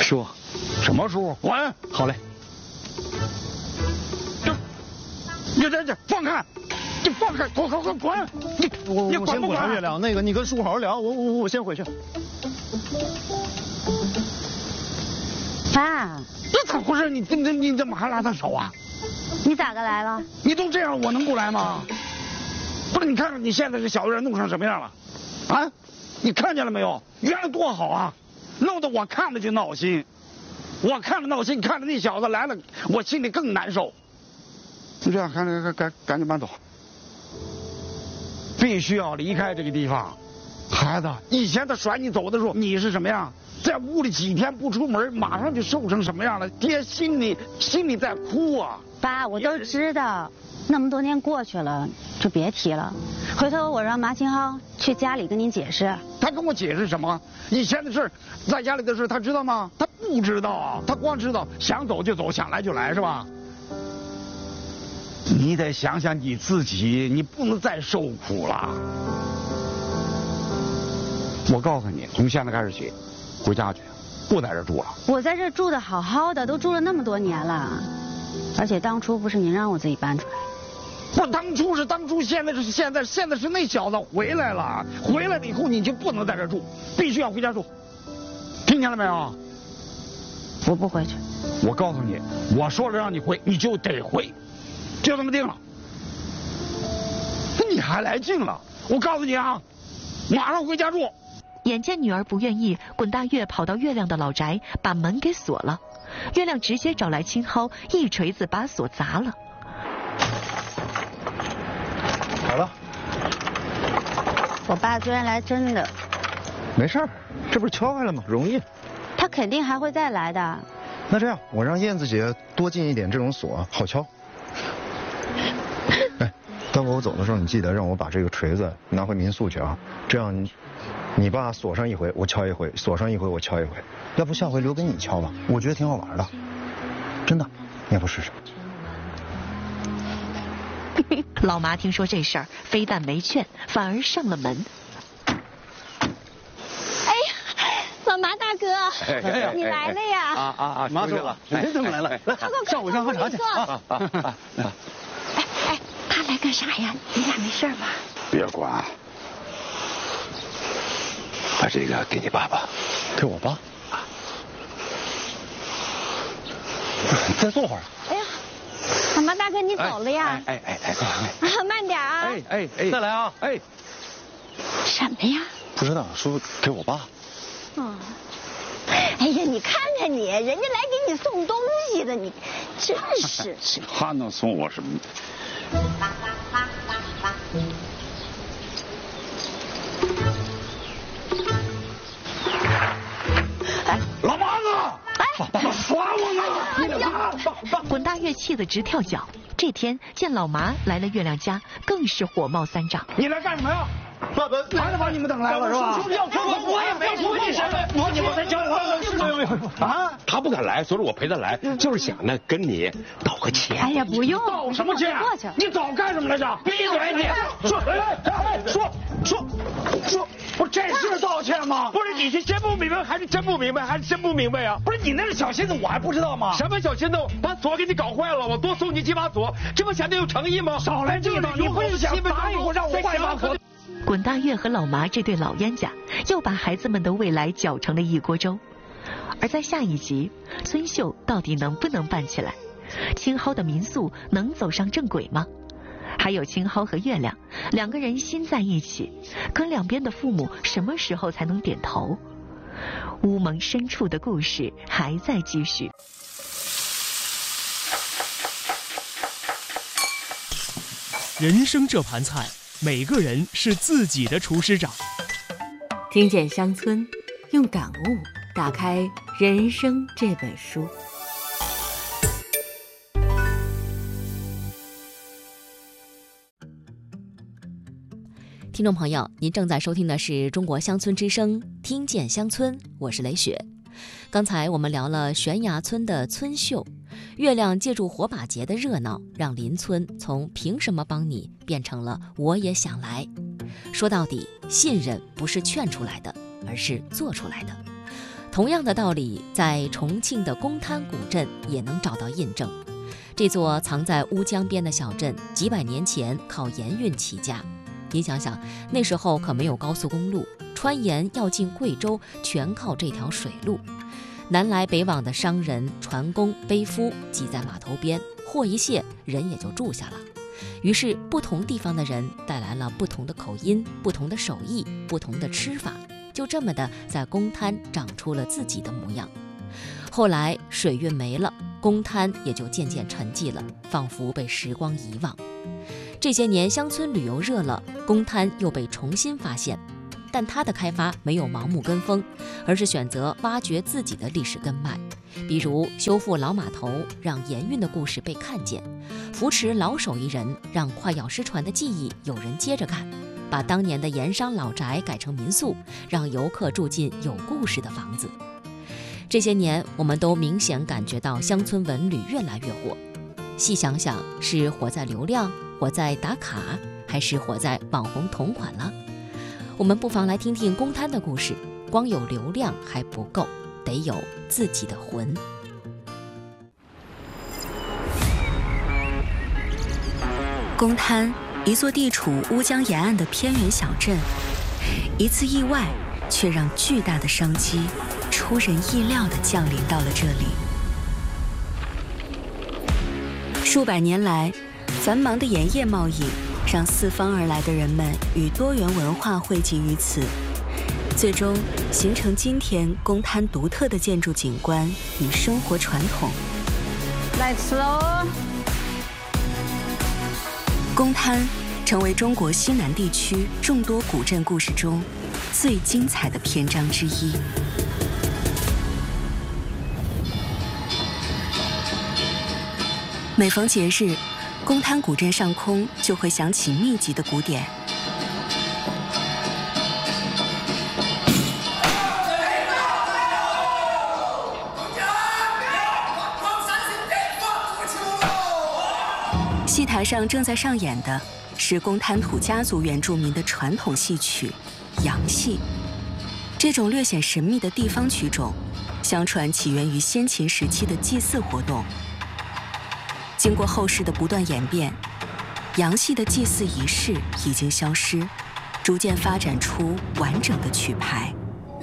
叔， 什么叔？滚！ 好嘞。 这放开！你放开！滚！ 我先滚啊，月亮。那个，你跟叔好好聊，我先回去。 爸， 这咋回事？你怎么还拉他手啊？ 你咋个来了？ 你都这样，我能不来吗？不是，你看看你现在这小月弄成什么样了？啊，你看见了没有？原来多好啊，弄得我看着就闹心。我看着闹心，看着那小子来了，我心里更难受。你这样，赶紧搬走，必须要离开这个地方。孩子，以前他甩你走的时候，你是什么样？在屋里几天不出门，马上就瘦成什么样了？爹心里在哭啊！ 爸，我都知道，那么多年过去了，就别提了。回头我让马清浩去家里跟您解释。 他跟我解释什么？以前的事，在家里的事，他知道吗？他不知道啊，他光知道想走就走，想来就来，是吧？你得想想你自己，你不能再受苦了。我告诉你，从现在开始起，回家去，不在这住了。 我在这住的好好的，都住了那么多年了，而且当初不是您让我自己搬出来。 不，当初，现在是那小子回来了，回来了以后你就不能在这住，必须要回家住，听见了没有？ 我不回去。 我告诉你，我说了让你回，你就得回，就这么定了。你还来劲了？我告诉你啊，马上回家住。 眼见女儿不愿意，滚大月跑到月亮的老宅，把门给锁了。月亮直接找来青蒿，一锤子把锁砸了。 好了。 我爸虽然来真的， 没事儿，这不是敲开了吗？容易。 他肯定还会再来的。 那这样，我让燕子姐多进一点这种锁，好敲。哎，待会我走的时候，你记得让我把这个锤子拿回民宿去啊，这样你爸锁上一回，我敲一回；锁上一回，我敲一回。要不下回留给你敲吧，我觉得挺好玩的，真的，你要不试试？ 老麻听说这事儿，非但没劝，反而上了门。 哎呀，老麻大哥，你来了呀！ 麻叔了，你怎么来了？来，上午上喝茶去。 哎，他来干啥呀？你俩没事吧？ 别管。把这个给你爸爸。 给我爸。再坐会儿。 哎呀，老麻大哥，你走了呀？ 哎， 慢点啊！ 哎， 再来啊！ 哎， 什么呀？ 不知道，说给我爸。 哦。哎呀，你看看你，人家来给你送东西的，你真是。 他能送我什么？老麻子，爸，耍我呢！ 滚大月气得直跳脚。这天见老麻来了月亮家，更是火冒三丈。 你来干什么呀？爸，还是把你们等来了是吧？我也没说你什么，你们在教我啊？ 他不敢来，所以我陪他来，就是想呢跟你道个歉。 哎呀，不用， 道什么歉？ 过去。 你早干什么来着？闭嘴你！说，不，这是道歉吗？ 不是，你是真不明白还是真不明白还是真不明白呀？ 不是，你那是小心思，我还不知道吗？ 什么小心思？把锁给你搞坏了，我多送你几把锁，这不显得有诚意吗？ 少来这套，你不是想打一会让我换把锁？ 滚大月和老麻这对老冤家又把孩子们的未来搅成了一锅粥。而在下一集，孙秀到底能不能办起来？青蒿的民宿能走上正轨吗？还有青蒿和月亮两个人心在一起，可两边的父母什么时候才能点头？乌蒙深处的故事还在继续。 人生这盘菜，每个人是自己的厨师长。 听见乡村，用感悟打开人生这本书。 听众朋友，您正在收听的是中国乡村之声，听见乡村，我是雷雪。刚才我们聊了悬崖村的村秀，月亮借助火把节的热闹，让邻村从凭什么帮你变成了我也想来。说到底，信任不是劝出来的，而是做出来的。 同样的道理，在重庆的公滩古镇也能找到印证。这座藏在乌江边的小镇，几百年前靠盐运起家。您想想，那时候可没有高速公路，穿盐要进贵州全靠这条水路。南来北往的商人、船工、背夫挤在码头边，货一卸，人也就住下了。于是，不同地方的人带来了不同的口音、不同的手艺、不同的吃法，就这么的在公滩长出了自己的模样。后来水运没了，公滩也就渐渐沉寂了，仿佛被时光遗忘。这些年乡村旅游热了，公滩又被重新发现，但它的开发没有盲目跟风，而是选择挖掘自己的历史根脉，比如修复老码头，让盐运的故事被看见；扶持老手艺人，让快要失传的技艺有人接着干；把当年的盐商老宅改成民宿，让游客住进有故事的房子。这些年，我们都明显感觉到乡村文旅越来越火。细想想，是火在流量，火在打卡，还是火在网红同款了？我们不妨来听听公滩的故事。光有流量还不够，得有自己的魂。 公滩，一座地处乌江沿岸的偏远小镇，一次意外却让巨大的商机出人意料地降临到了这里。数百年来，繁忙的盐业贸易让四方而来的人们与多元文化汇集于此，最终形成今天公滩独特的建筑景观与生活传统。 来吃喽！ 公滩成为中国西南地区众多古镇故事中最精彩的篇章之一。每逢节日，公滩古镇上空就会响起密集的鼓点。戏台上正在上演的是公滩土家族原住民的传统戏曲杨戏。这种略显神秘的地方曲种，相传起源于先秦时期的祭祀活动。经过后世的不断演变，杨戏的祭祀仪式已经消失，逐渐发展出完整的曲牌。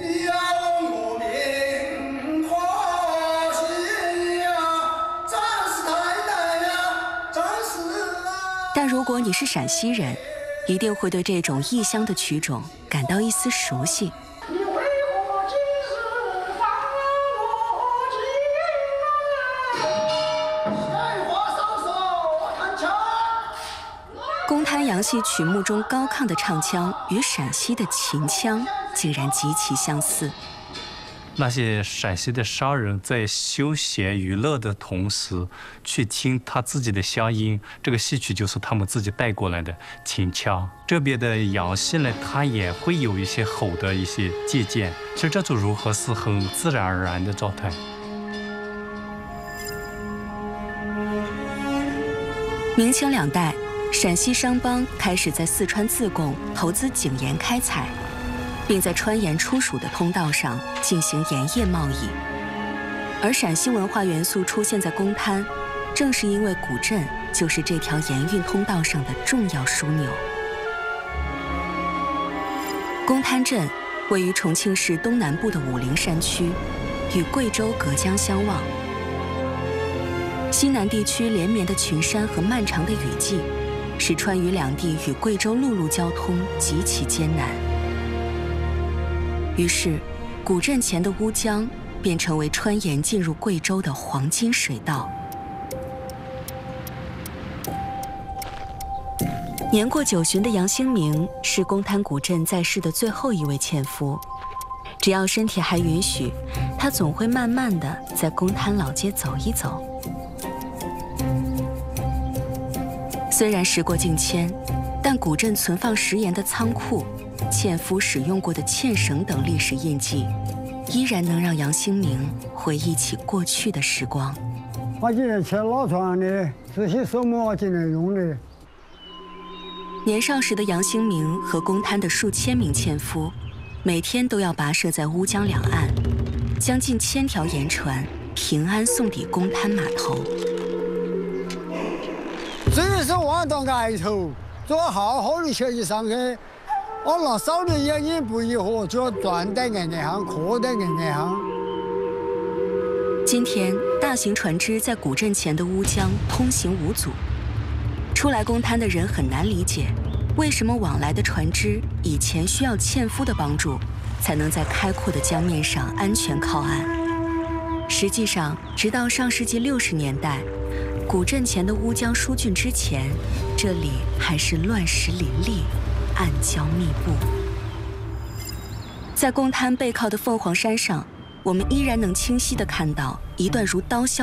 但如果你是陕西人，一定会对这种异乡的曲种感到一丝熟悉。公滩杨戏曲目中高亢的唱腔与陕西的秦腔竟然极其相似。 那些陕西的商人在休闲娱乐的同时去听他自己的乡音，这个戏曲就是他们自己带过来的秦腔。这边的杨戏呢，它也会有一些吼的一些借鉴，其实这种融合是很自然而然的状态。 明清两代，陕西商帮开始在四川自贡投资井盐开采，并在川盐出蜀的通道上进行盐业贸易。而陕西文化元素出现在公滩，正是因为古镇就是这条盐运通道上的重要枢纽。公滩镇位于重庆市东南部的武陵山区，与贵州隔江相望。西南地区连绵的群山和漫长的雨季，使川渝两地与贵州陆路交通极其艰难。于是，古镇前的乌江便成为川盐进入贵州的黄金水道。年过90旬的杨兴明是公滩古镇在世的最后一位纤夫。只要身体还允许，他总会慢慢地在公滩老街走一走。虽然时过境迁，但古镇存放食盐的仓库、纤夫使用过的纤绳等历史印记，依然能让杨兴明回忆起过去的时光。 我今天吃老床的，这些什么我今天用的。 年少时的杨兴明和公滩的数千名纤夫，每天都要跋涉在乌江两岸， 将近1000条盐船平安送抵公滩码头。 这是望到崖头，做好好的学习上去，我那少的盐也不一合，就要断在岸上，磕在岸上。 今天，大型船只在古镇前的乌江通行无阻，出来公滩的人很难理解，为什么往来的船只以前需要纤夫的帮助，才能在开阔的江面上安全靠岸。实际上，直到上世纪60年代，古镇前的乌江疏浚之前，这里还是乱石林立，暗礁密布。在公滩背靠的凤凰山上，我们依然能清晰地看到一段如刀削